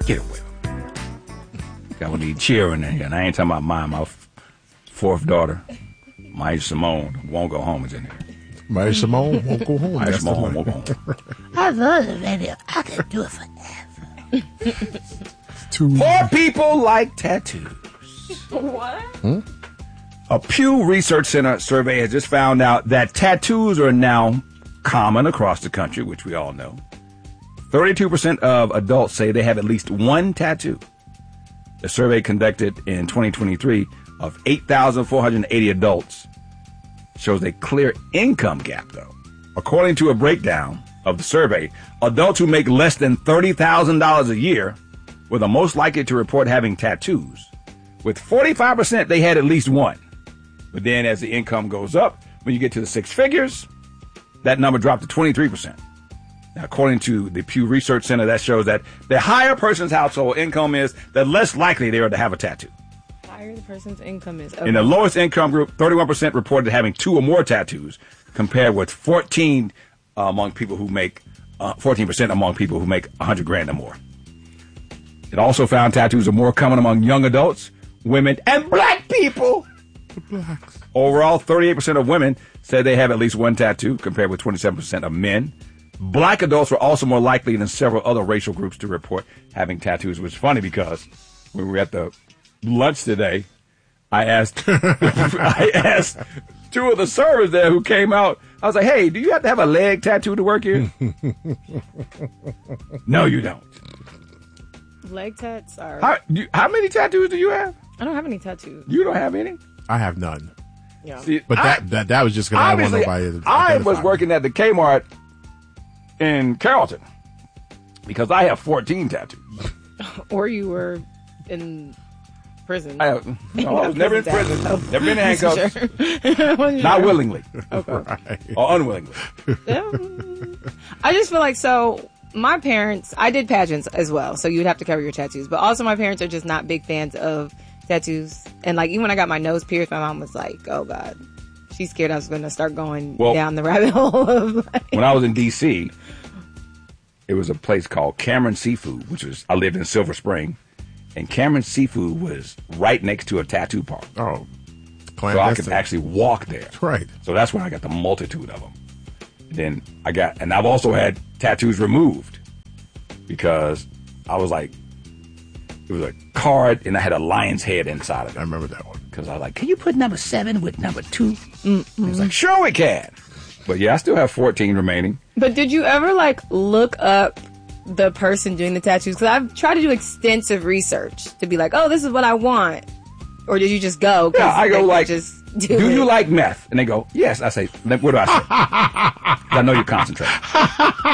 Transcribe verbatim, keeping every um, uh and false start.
Get away with me. Got one of these cheering in here. And I ain't talking about mine. My f- fourth daughter, Maya Simone, won't go home is in here. Maya Simone won't go home. Maya Simone won't go home. I love the radio. I can do it forever. Too Poor people like tattoos. What? Hmm? A Pew Research Center survey has just found out that tattoos are now common across the country, which we all know. thirty-two percent of adults say they have at least one tattoo. The survey conducted in twenty twenty-three of eight thousand four hundred eighty adults shows a clear income gap, though. According to a breakdown of the survey, adults who make less than thirty thousand dollars a year were the most likely to report having tattoos. With forty-five percent, they had at least one. But then as the income goes up, when you get to the six figures, that number dropped to twenty-three percent. Now, according to the Pew Research Center, that shows that the higher a person's household income is, the less likely they are to have a tattoo. The higher the person's income is. Okay. In the lowest income group, thirty-one percent reported having two or more tattoos, compared with fourteen uh, among people who make uh, fourteen percent among people who make one hundred grand or more. It also found tattoos are more common among young adults, women, and black people. blacks. Overall, thirty-eight percent of women said they have at least one tattoo, compared with twenty-seven percent of men. Black adults were also more likely than several other racial groups to report having tattoos, which is funny because when we were at the lunch today, I asked I asked two of the servers there who came out, I was like, hey, do you have to have a leg tattoo to work here? No, you don't. Leg tats are. How, you, how many tattoos do you have? I don't have any tattoos. You don't have any? I have none. Yeah. See, But I- that, that that was just because I didn't want Obviously, nobody to I identify was me. working at the Kmart in Carrollton because I have fourteen tattoos. Or you were in prison. I, have, no, I was never in prison, never been in handcuffs, Sure. not willingly Okay. Right. or unwillingly. Um, I just feel like so. My parents, I did pageants as well, so you'd have to cover your tattoos. But also, my parents are just not big fans of tattoos. And like, even when I got my nose pierced, my mom was like, "Oh God," she's scared I was going to start going Well, down the rabbit hole of like. When I was in D C, it was a place called Cameron Seafood, which was I lived in Silver Spring, and Cameron Seafood was right next to a tattoo park, Oh, so I could clandestine. actually walk there. Right. So that's when I got the multitude of them. Then I got, and I've also had tattoos removed because I was like, it was a card and I had a lion's head inside of I it. remember that one. Because I was like, can you put number seven with number two? Mm-hmm. He was like, sure we can. But yeah, I still have fourteen remaining. But did you ever like look up the person doing the tattoos? Because I've tried to do extensive research to be like, oh, this is what I want. Or did you just go? 'cause Yeah, I they go could like, just do, do it? you like meth? And they go, yes. I say, what do I say? I know you're concentrating.